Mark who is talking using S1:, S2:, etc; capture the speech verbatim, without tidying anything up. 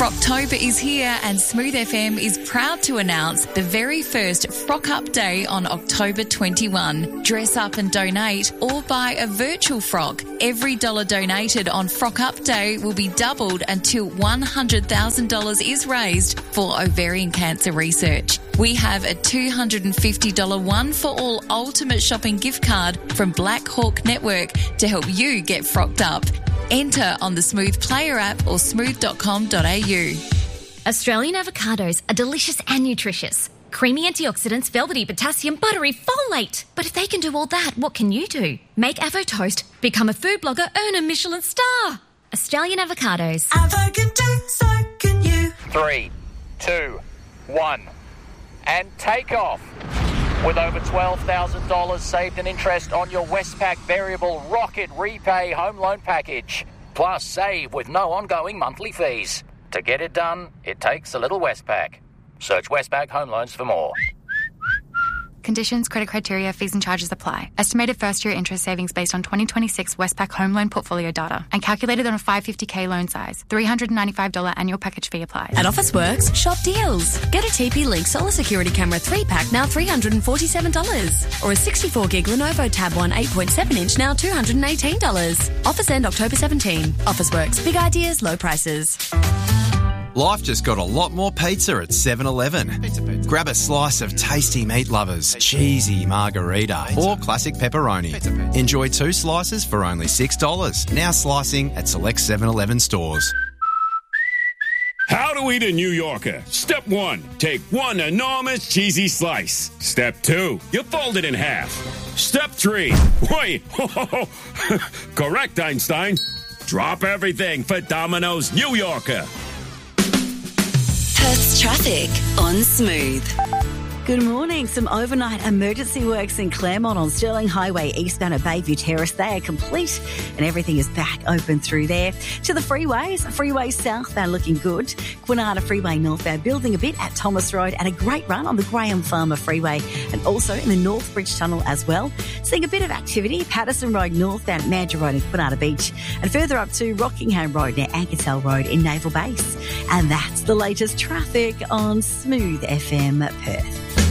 S1: Frocktober is here and Smooth F M is proud to announce the very first Frock Up Day on October twenty-first. Dress up and donate or buy a virtual frock. Every dollar donated on Frock Up Day will be doubled until one hundred thousand dollars is raised for ovarian cancer research. We have a two hundred fifty dollars one-for-all ultimate shopping gift card from Black Hawk Network to help you get frocked up. Enter on the Smooth Player app or smooth dot com dot a u.
S2: Australian avocados are delicious and nutritious. Creamy antioxidants, velvety potassium, buttery folate. But if they can do all that, what can you do? Make Avo Toast, become a food blogger, earn a Michelin star. Australian avocados.
S3: Avo can do, so can you.
S4: Three, two, one, and take off. With over twelve thousand dollars saved in interest on your Westpac Variable Rocket Repay Home Loan Package. Plus, save with no ongoing monthly fees. To get it done, it takes a little Westpac. Search Westpac Home Loans for more.
S5: Conditions, credit criteria, fees and charges apply. Estimated first-year interest savings based on twenty twenty-six Westpac home loan portfolio data and calculated on a five hundred fifty thousand loan size. three hundred ninety-five dollars annual package fee applies.
S6: At Officeworks, shop deals. Get a T P Link Solar Security Camera three pack now three hundred forty-seven dollars. Or a sixty-four gig Lenovo Tab one eight point seven inch now two hundred eighteen dollars. Offers end October seventeenth. Officeworks. Big ideas, low prices.
S7: Life just got a lot more pizza at seven eleven. Pizza, pizza. Grab a slice of tasty meat lovers, pizza. Cheesy margarita, pizza. Or classic pepperoni. Pizza, pizza. Enjoy two slices for only six dollars. Now slicing at select seven eleven stores.
S8: How to eat a New Yorker. Step one, take one enormous cheesy slice. Step two, you fold it in half. Step three, wait, correct, Einstein. Drop everything for Domino's New Yorker.
S3: Perth's traffic on Smooth.
S9: Good morning. Some overnight emergency works in Claremont on Stirling Highway eastbound at Bayview Terrace. They are complete and everything is back open through there. To the freeways, freeway southbound looking good. Kwinana Freeway northbound building a bit at Thomas Road and a great run on the Graham Farmer Freeway and also in the North Bridge Tunnel as well. Seeing a bit of activity, Patterson Road northbound Mandurah Road in Kwinana Beach and further up to Rockingham Road near Ankertel Road in Naval Base. And that's the latest traffic on Smooth F M Perth.